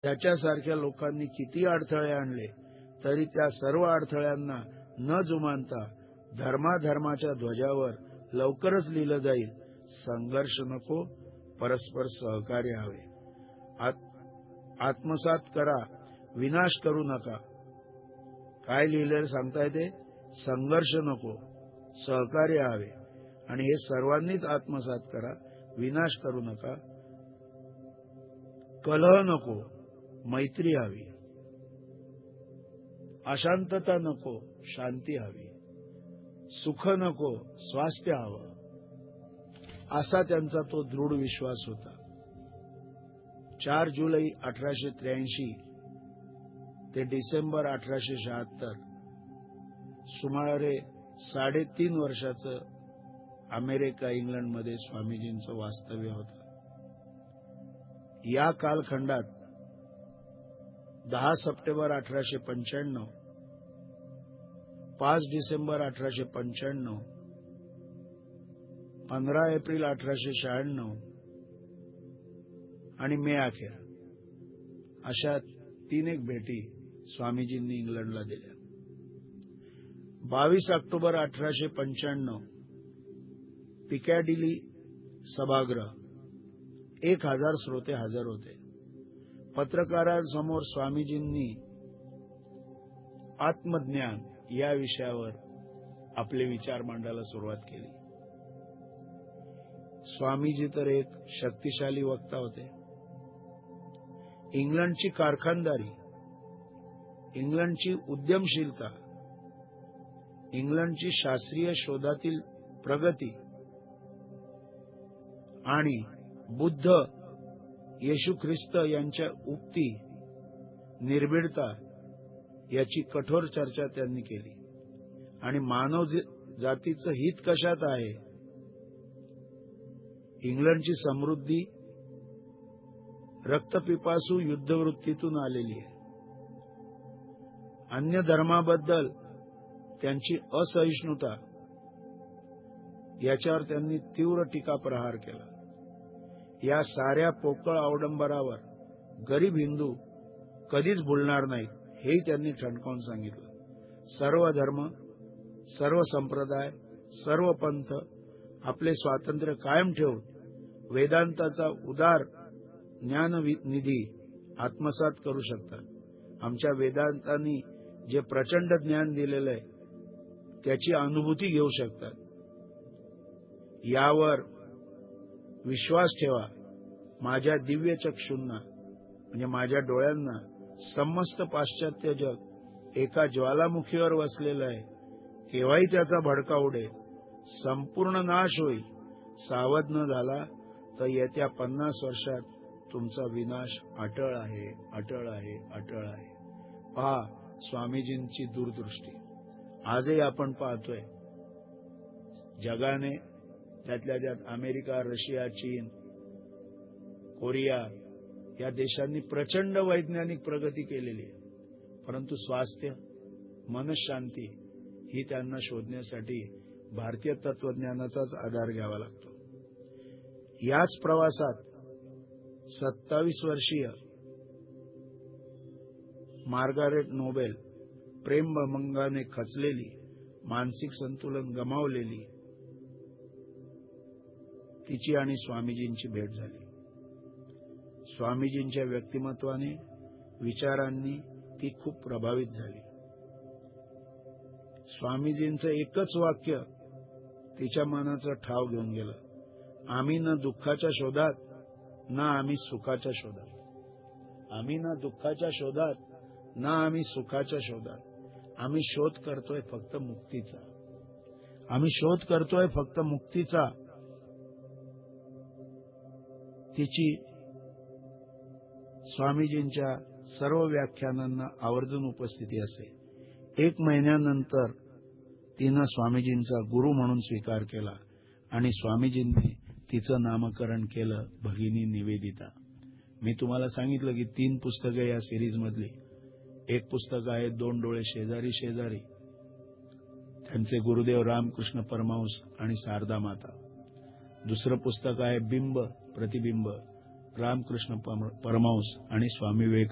त्याच्यासारख्या लोकांनी किती अडथळे आणले तरी त्या सर्व अडथळ्यांना न जुमानता धर्माधर्माच्या ध्वजावर लवकरच लिहिलं जाईल, संघर्ष नको, परस्पर सहकार्य हवे. आत्मसात करा, विनाश करू नका. काय लिहिलेलं सांगता येते? संघर्ष नको, सहकार्य हवे. आणि हे सर्वांनीच आत्मसात करा. विनाश करू नका, कलह नको, मैत्री हवी. अशांतता नको, शांती हवी. सुख नको, स्वास्थ्य हवं. असा त्यांचा तो दृढ विश्वास होता. 4 जुलै 1883 ते डिसेंबर 1876 सुमारे 3.5 वर्षाचं अमेरिका इंग्लंडमध्ये स्वामीजींचं वास्तव्य होतं. या कालखंडात 10 सप्टेंबर 1895, 5 डिसेंबर 1895, 15 एप्रिल 1896 आणि मे अखेर अशा 3 भेटी स्वामीजींनी इंग्लंडला दिल्या. 22 ऑक्टोबर 1895 पिकॅडिली सभागृह 1000 श्रोते हजर होते. पत्रकारांसमोर स्वामीजींनी आत्मज्ञान या विषयावर आपले विचार मांडायला सुरुवात केली. स्वामीजी तर एक शक्तिशाली वक्ता होते. इंग्लंडची कारखानदारी, इंग्लंडची उद्यमशीलता, इंग्लंडची शास्त्रीय शोधातील प्रगती आणि बुद्ध, येशू ख्रिस्त यांच्या उक्ती, निर्भीडता याची कठोर चर्चा त्यांनी केली. आणि मानव जातीचं हित कशात आहे? इंग्लंडची समृद्धी रक्तपिपासू युद्धवृत्तीतून आलेली आहे. अन्य धर्माबद्दल त्यांची असहिष्णुता याच्यावर त्यांनी तीव्र टीका प्रहार केला. या साऱ्या पोकळ अवडंबरावर गरीब हिंदू कधीच भुलणार नाहीत हेही त्यांनी ठणकावून सांगितलं. सर्व धर्म, सर्व संप्रदाय, सर्व पंथ आपले स्वातंत्र्य कायम ठेवून वेदांताचा उदार ज्ञाननिधी आत्मसात करू शकतात. आमच्या वेदांतांनी जे प्रचंड ज्ञान दिलेलं आहे त्याची अनुभूती घेऊ शकतात. यावर विश्वास ठेवा. माझ्या दिव्य चक्षुंना म्हणजे माझ्या डोळ्यांना समस्त पाश्चात्य जग एका ज्वालामुखीवर वसलेलं आहे. केव्हाही त्याचा भडका उडेल, संपूर्ण नाश होईल. सावध न झाला तर येत्या 50 वर्षात तुमचा विनाश अटळ आहे, अटळ आहे, अटळ आहे. पहा स्वामीजींची दूरदृष्टी. आजही आपण पाहतोय जगाने, त्यातल्या त्यात अमेरिका, रशिया, चीन, कोरिया या देशांनी प्रचंड वैज्ञानिक प्रगती केलेली आहे. परंतु स्वास्थ्य, मनशांती ही त्यांना शोधण्यासाठी भारतीय तत्वज्ञानाचाच आधार घ्यावा लागतो. याच प्रवासात 27 वर्षीय मार्गारेट नोबेल प्रेमभंगाने खचलेली, मानसिक संतुलन गमावलेली, तिची आणि स्वामीजींची भेट झाली. स्वामीजींच्या व्यक्तिमत्वाने, विचारांनी ती खूप प्रभावित झाली. स्वामीजींचं एकच वाक्य तिच्या मनाचा ठाव घेऊन गेलं. आम्ही न दुःखाच्या शोधात, ना आम्ही सुखाच्या शोधात. आम्ही ना दुःखाच्या शोधात, ना आम्ही सुखाच्या शोधात. आम्ही शोध करतोय फक्त मुक्तीचा. आम्ही शोध करतोय फक्त मुक्तीचा. तिची स्वामीजींच्या सर्व व्याख्यानांना आवर्जून उपस्थिती असे. 1 महिन्यानंतर तिनं स्वामीजींचा गुरु म्हणून स्वीकार केला आणि स्वामीजींनी तिचं नामकरण केलं भगिनी निवेदिता. मी तुम्हाला सांगितलं की 3 पुस्तकं या सिरीज मधली. एक पुस्तक आहे 2 डोळे शेजारी शेजारी, त्यांचे गुरुदेव रामकृष्ण परमहंस आणि शारदा माता. दुसरं पुस्तक आहे बिंब प्रतिबिंब, रामकृष्ण परमहंस आणि स्वामी विवेकानंद.